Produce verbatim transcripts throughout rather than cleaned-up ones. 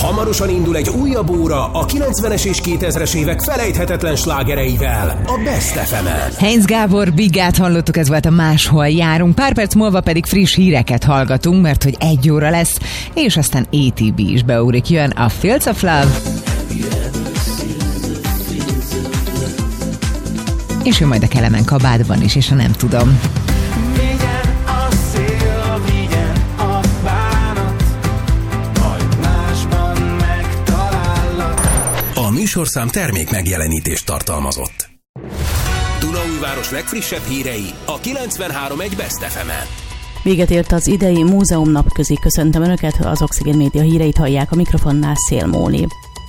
Hamarosan indul egy újabb óra a kilencvenes és kétezres évek felejthetetlen slágereivel, a Best ef emen. Heinz Gábor Bigát hallottuk, ez volt a Máshol járunk. Pár perc múlva pedig friss híreket hallgatunk, mert hogy egy óra lesz, és aztán á té bé is beugrik. Jön a Fields of Love. És jön majd a Kelemen kabátban is, és ha nem tudom. A műsorszám termék megjelenítést tartalmazott. Dunaújváros legfrissebb hírei a kilencvenhárom egy Best ef emen. Véget ért az idei múzeum napközi. Köszöntöm Önöket, az Oxygen Média híreit hallják, a mikrofonnál Szél Móni.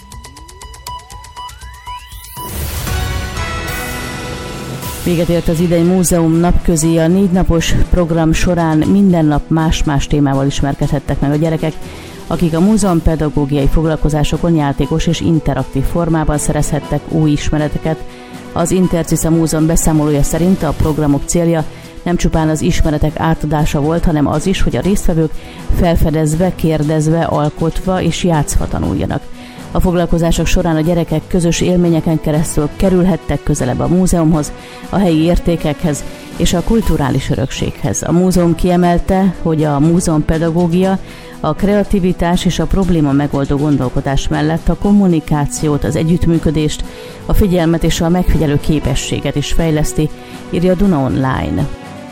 Véget ért az idei múzeum napközi. A négy napos program során minden nap más-más témával ismerkedhettek meg a gyerekek, akik a múzeum pedagógiai foglalkozásokon játékos és interaktív formában szerezhettek új ismereteket. Az Interciza Múzeum beszámolója szerint a programok célja nem csupán az ismeretek átadása volt, hanem az is, hogy a résztvevők felfedezve, kérdezve, alkotva és játszva tanuljanak. A foglalkozások során a gyerekek közös élményeken keresztül kerülhettek közelebb a múzeumhoz, a helyi értékekhez és a kulturális örökséghez. A múzeum kiemelte, hogy a múzeumpedagógia a kreativitás és a probléma megoldó gondolkodás mellett a kommunikációt, az együttműködést, a figyelmet és a megfigyelő képességet is fejleszti, írja Duna Online.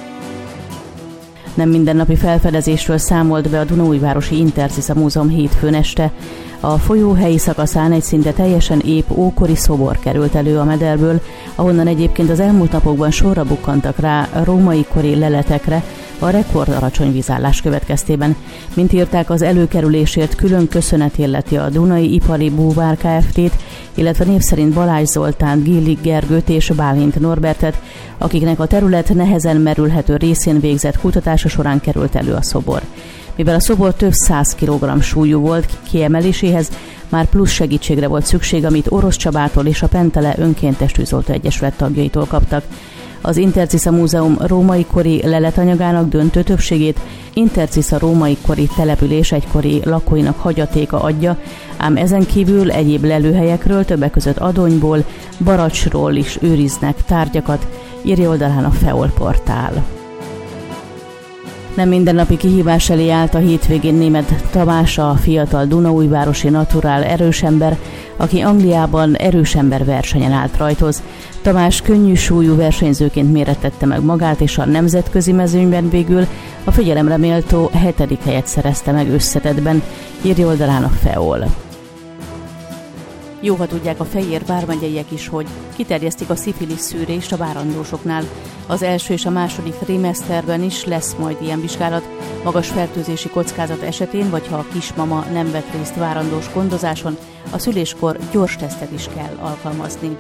Nem mindennapi felfedezésről számolt be a Dunaújvárosi Interciza Múzeum hétfőn este. A folyó helyi szakaszán egy szinte teljesen ép ókori szobor került elő a mederből, ahonnan egyébként az elmúlt napokban sorra bukkantak rá a római kori leletekre a rekord alacsony vízállás következtében. Mint írták, az előkerülésért külön köszönet illeti a Dunai Ipari Búvár Kft-t, illetve név szerint Balázs Zoltán, Gillik Gergőt és Bálint Norbertet, akiknek a terület nehezen merülhető részén végzett kutatása során került elő a szobor. Mivel a szobor több száz kilogramm súlyú volt, kiemeléséhez már plusz segítségre volt szükség, amit Orosz Csabától és a Pentele Önkéntes Tűzoltó Egyesület tagjaitól kaptak. Az Interciza Múzeum római kori leletanyagának döntő többségét Interciza római kori település egykori lakóinak hagyatéka adja, ám ezen kívül egyéb lelőhelyekről, többek között Adonyból, Baracsról is őriznek tárgyakat, írja oldalán a Feol portál. Nem mindennapi kihívás elé állt a hétvégén Németh Tamás, a fiatal dunaújvárosi naturál erősember, aki Angliában erősember versenyen állt rajtoz. Tamás könnyű súlyú versenyzőként mérettette meg magát, és a nemzetközi mezőnyben végül a figyelemre méltó hetedik helyet szerezte meg összetettben, írja oldalán a Feol. Jó, ha tudják a Fejér vármegyeiek is, hogy kiterjesztik a szifilisz szűrést a várandósoknál. Az első és a második trimeszterben is lesz majd ilyen vizsgálat. Magas fertőzési kockázat esetén, vagy ha a kismama nem vett részt várandós gondozáson, a szüléskor gyors tesztet is kell alkalmazni.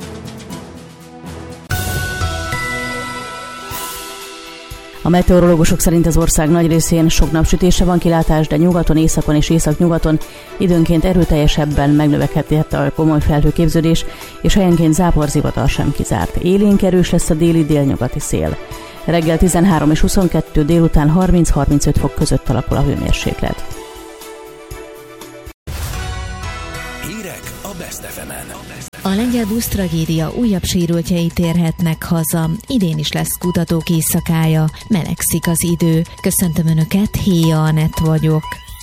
A meteorológusok szerint az ország nagy részén sok napsütésre van kilátás, de nyugaton, északon és északnyugaton időnként erőteljesebben megnövekedhet a komoly felhőképződés, és helyenként záporzivatar sem kizárt. Élénk erős lesz a déli délnyugati szél. Reggel tizenhárom és huszonkettő, délután harminc-harmincöt fok között alakul a hőmérséklet. Hírek a Best ef emen. A lengyel busztragédia újabb sérültjei térhetnek haza. Idén is lesz kutatók éjszakája. Melegszik az idő. Köszöntöm Önöket, Héja Anett vagyok.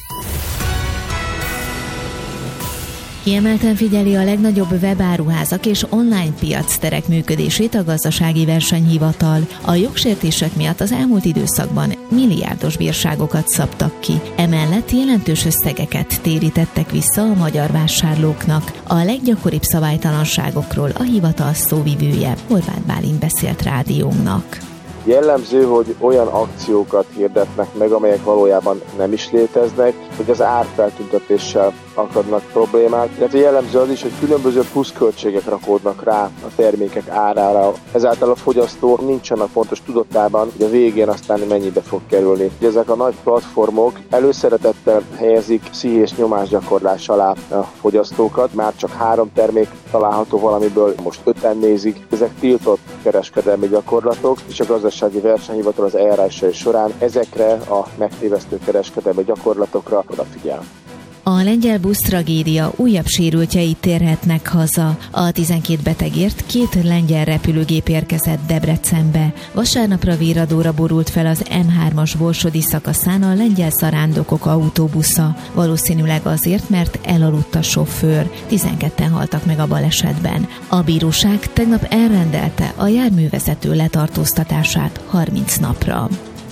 Kiemelten figyeli a legnagyobb webáruházak és online piacterek működését a Gazdasági Versenyhivatal. A jogsértések miatt az elmúlt időszakban milliárdos bírságokat szabtak ki. Emellett jelentős összegeket térítettek vissza a magyar vásárlóknak. A leggyakoribb szabálytalanságokról a hivatal szóvivője, Horváth Bálint beszélt rádiónknak. Jellemző, hogy olyan akciókat hirdetnek meg, amelyek valójában nem is léteznek, hogy az árfeltüntetéssel akadnak problémák. Tehát jellemző az is, hogy különböző pluszköltségek rakódnak rá a termékek árára. Ezáltal a fogyasztó nincsen a pontos tudatában, hogy a végén aztán mennyibe fog kerülni. Ezek a nagy platformok előszeretettel helyezik pszichés nyomásgyakorlás alá a fogyasztókat. Már csak három termék található valamiből, most öten nézik. Ezek tiltott kereskedelmi gyakorlatok, és a Gazdasági Versenyhivatal az eljárásai során ezekre a megtévesztő kereskedelmi gyakorlatokra odafigyel. A lengyel busztragédia újabb sérültjei térhetnek haza. A tizenkét betegért két lengyel repülőgép érkezett Debrecenbe. Vasárnapra véradóra borult fel az em hármas borsodi szakaszán a lengyel zarándokok autóbusza. Valószínűleg azért, mert elaludt a sofőr. tizenketten haltak meg a balesetben. A bíróság tegnap elrendelte a járművezető letartóztatását harminc napra.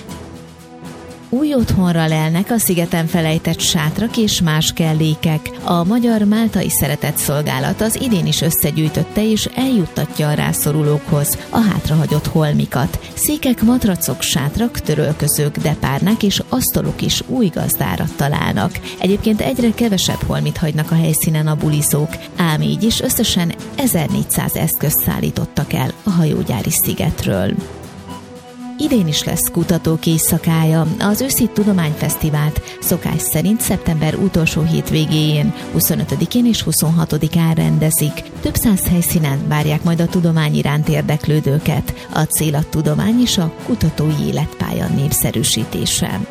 Új otthonra lelnek a szigeten felejtett sátrak és más kellékek. A Magyar Máltai Szeretetszolgálat az idén is összegyűjtötte és eljuttatja a rászorulókhoz a hátrahagyott holmikat. Székek, matracok, sátrak, törölközők, depárnák és asztalok is új gazdára találnak. Egyébként egyre kevesebb holmit hagynak a helyszínen a bulizók, ám így is összesen ezernégyszáz eszközt szállítottak el a hajógyári szigetről. Idén is lesz kutatók éjszakája. Az őszi tudományfesztivált szokás szerint szeptember utolsó hétvégéjén, huszonötödikén és huszonhatodikán rendezik. Több száz helyszínen várják majd a tudomány iránt érdeklődőket. A cél a tudomány és a kutatói életpálya népszerűsítése.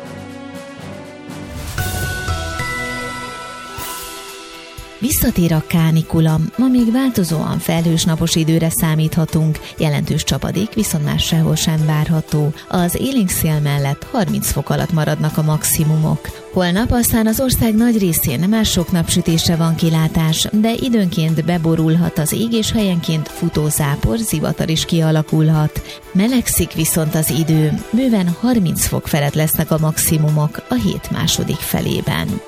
Visszatér a kánikula, ma még változóan felhős napos időre számíthatunk, jelentős csapadék viszont már sehol sem várható. Az élénk szél mellett harminc fok alatt maradnak a maximumok. Holnap aztán az ország nagy részén már sok napsütésre van kilátás, de időnként beborulhat az ég, és helyenként futózápor, zivatar is kialakulhat. Melegszik viszont az idő, bőven harminc fok felett lesznek a maximumok a hét második felében.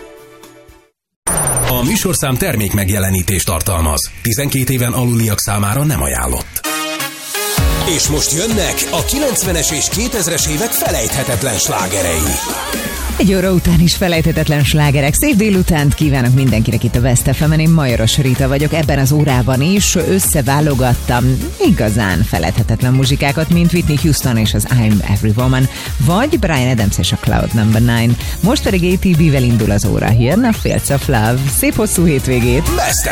A műsorszám termék megjelenítést tartalmaz. tizenkét éven aluliak számára nem ajánlott. És most jönnek a kilencvenes és kétezres évek felejthetetlen slágerei. Egy óra után is felejthetetlen slágerek. Szép délutánt kívánok mindenkinek itt a West ef emen. Én Majoros Rita vagyok. Ebben az órában is összeválogattam igazán felejthetetlen muzsikákat, mint Whitney Houston és az I'm Every Woman, vagy Bryan Adams és a Cloud number kilenc. Most pedig á té bé-vel indul az óra. Jön a Fields of Love. Szép hosszú hétvégét! West